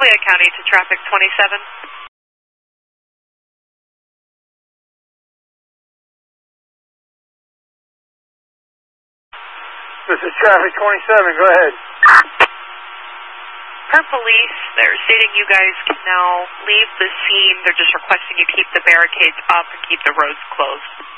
Fayette County to traffic 27. This is traffic 27, go ahead. Per police, they're stating you guys can now leave the scene. They're just requesting you keep the barricades up and keep the roads closed.